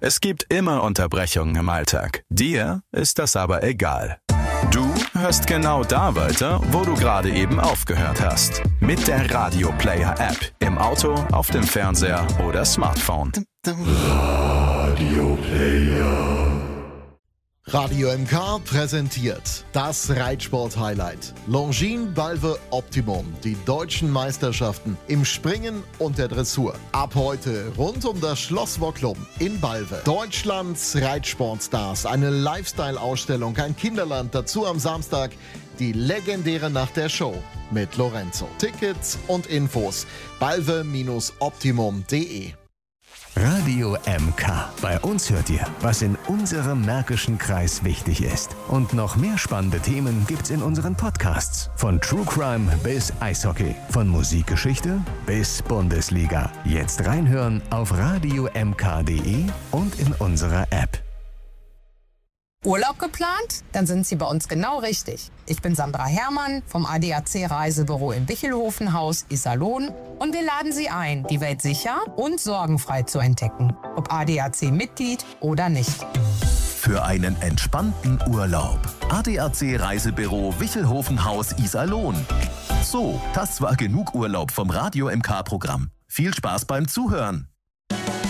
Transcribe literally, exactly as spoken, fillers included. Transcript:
Es gibt immer Unterbrechungen im Alltag. Dir ist das aber egal. Du hörst genau da weiter, wo du gerade eben aufgehört hast. Mit der Radio Player App. Im Auto, auf dem Fernseher oder Smartphone. Radio Player. Radio M K präsentiert das Reitsport-Highlight. Longines Balve Optimum, die deutschen Meisterschaften im Springen und der Dressur. Ab heute rund um das Schloss Wocklum in Balve. Deutschlands Reitsportstars, eine Lifestyle-Ausstellung, ein Kinderland, dazu am Samstag die legendäre Nacht der Show mit Lorenzo. Tickets und Infos balve Optimum punkt de. Radio M K. Bei uns hört ihr, was in unserem Märkischen Kreis wichtig ist. Und noch mehr spannende Themen gibt's in unseren Podcasts. Von True Crime bis Eishockey. Von Musikgeschichte bis Bundesliga. Jetzt reinhören auf radio m k punkt de und in unserer App. Urlaub geplant? Dann sind Sie bei uns genau richtig. Ich bin Sandra Herrmann vom A D A C Reisebüro im Wichelhofenhaus Iserlohn und wir laden Sie ein, die Welt sicher und sorgenfrei zu entdecken. Ob A D A C-Mitglied oder nicht. Für einen entspannten Urlaub. A D A C Reisebüro Wichelhofenhaus Iserlohn. So, das war genug Urlaub vom Radio M K-Programm. Viel Spaß beim Zuhören.